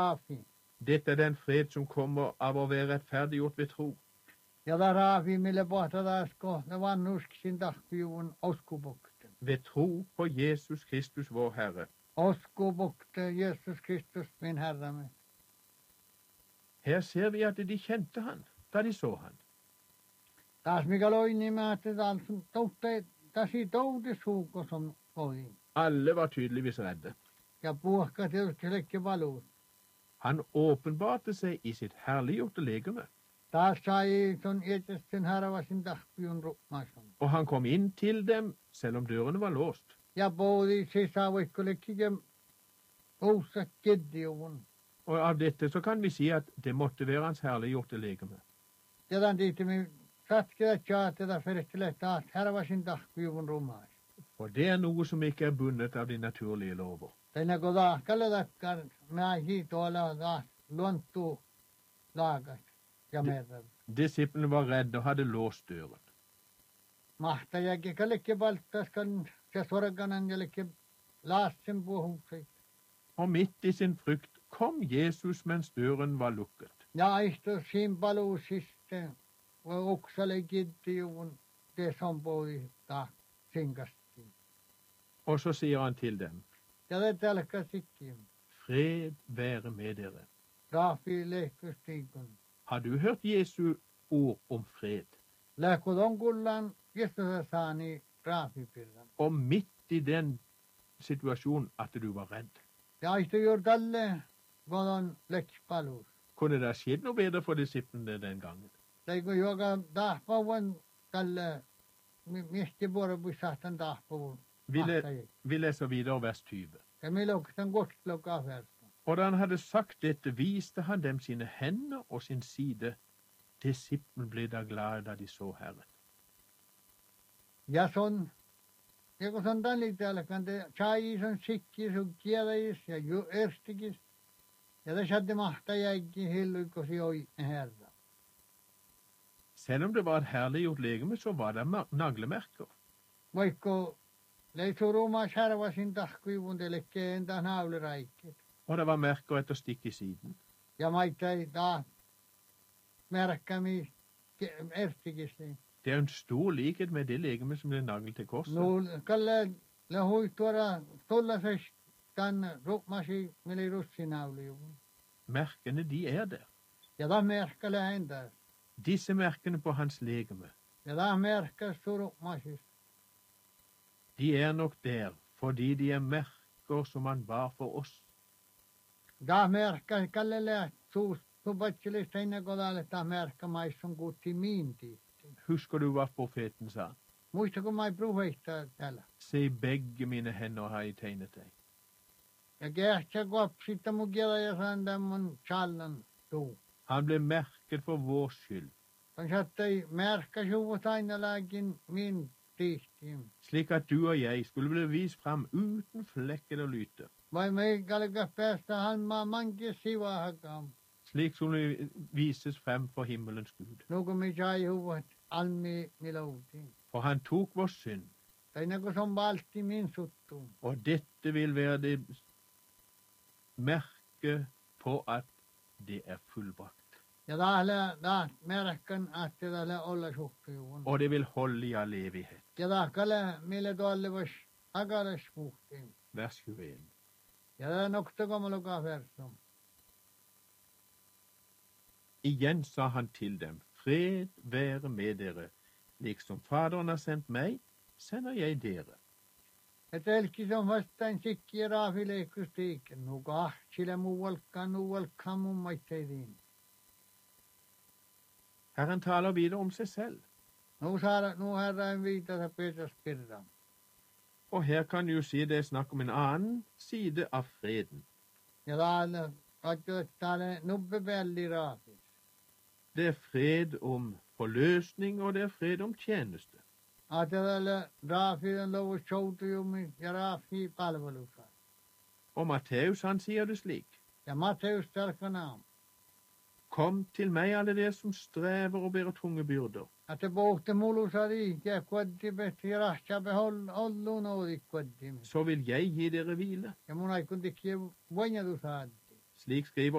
Rafi. Dette er den fred som kommer av å være rettferdiggjort ved tro. Ja da Rafi mille pohta tasko, ne vanhusksin tahkujuvun oskubukten. Ved tro på Jesus Kristus vår Herre. Oskubukte Jesus Kristus min Herre med. Her ser vi at de kjente han da de så han. Taas mikä loini mä, että tasi touti suuko som oi. Alle var tydeligvis redde. Ja puhka tietysti lekki valuut. Han åpenbarte seg i sitt herliggjorte legeme. Taas sai ton etesten haravasin tahkujun rukmason. Og han kom inn til dem, selv om dørene var låst. Ja poodi sisavoikko lekkikin uussa keddiuvun. Og av dette så kan vi si at det måtte være hans herliggjorte legeme. Ja tämän tiittimi satkida tjaateta feristile taas haravasin tahkujuvun rumaas. For det er noe som ikke er bundet av de naturlige lover. Tänne kun tahkalle takkar, mä hiitoilla taas luontuu laakas ja merran. Disiplene var redde og hadde låst døren. Mahtajakin kallekin valtaskan ja sorganan jälkeen laassen puhukseit. Og midt i sin frykt kom Jesus mens døren var lukket. Ja istus siinä paluusiste, voi uksalle kiddiuvun, det som pois taas sinkastiin. Og så sier han til dem, Ja det tälkäsikin. fred være med dere. Raafi lehkustiikun. Har du hørt Jesu ord om fred? Lähkut on kullan Jeesusa saani raafipirran. Og midt i den situasjonen at du var redd. Ja istu juuri tälle kodon lekspalus. Kunne det ha skjedd noe bedre for disiplene den gangen? Teikö joka tahpavan tälle miesten vuoropuissahtan tahpavun. Vi leser videre vers 20. Ja miloksen kostlokka versta. Og da han hadde sagt dette, viste han dem sine hender og sin side. Disiplene ble da glade da de så Herren. Ja son, ja kun son tälle tälkän te chai son sikki sun kielais ja ju erstikis. Ja det satte mahtajäikki hilluikosi oi herra. Selv om det var et herliggjort legeme, så var det naglemerker. Vaikko leisurumas harvasin tahkuivun telekkeen taas nauliraikkeet. Og det var merker etter stikk i siden. Ja maittai taas märkkämi erstikisi. Det er en stor likhet med det legeme som ble naglet til korset. No kalle le huituora tullasest tän rukmasi mili russinaulivun. Merkene, de er der. Ja taas märkkäle häntä. Disse merkene på hans legeme, Ja taas märkkäs surukmasis. de er nok der fordi de er merker som han bar for oss. Taas märkkäs kalle le suus tupatsilista inne kodalle taas märkkämaissun kuutti miinti. Husker du hva profeten sa? Muistako mai profeetta täällä? Se begge mine hender har jeg tegnet deg. Ja kehtsä kopsitta mun kielä ja saan mun challan tuu. Han ble merket for vår skyld, Han sattei märkkäsuvut aina lääkin min tihtiin. slik at du og jeg skulle bli vist fram uten flekk eller lyte. Vai meikallekas päästä halmaa mankin sivahakam. Slik som vi vises frem for himmelens Gud. Nuku mi sai huvat almi miloutiin. For han tok vår synd, Tai nagu som valti min suttuun. og dette vil være det merke på at det er fullbrakt. Ja taas märkkän ahti tälle olla suhtujuun. Og det vil holde i all evighet. Ja tahkalle mille tuollevas akalas puhtiin. Vers 21. Ja tää noktakomaluka versum. Igjen sa han til dem, fred være med dere. Liksom Faderen har sendt meg, sender jeg dere. Ja telkis on vastain sikki ja raafileikkustiiken. Nuka ahtsile muualkaan mun maitteitiin. Herren taler videre om seg selv. Nu herrain viitata Petras pirran. Og her kan du jo si det er snakk om en annen side av freden. Ja täällä täällä nubbepelli raafis. Det er fred om forløsning, og det er fred om tjeneste. Ajatella raafien lovu soutujumi ja raafi palvelussa. Og Matteus han sier det slik, Ja Matteus tälkänä. kom til meg alle dere som strever og bærer tunge byrder, Että puhutte mulusari ja kuottipet ja rahtsape olluun oudi kuottimme. så vil jeg gi dere hvile. Ja mun aikun tekee voinjatusaatti. Slik skriver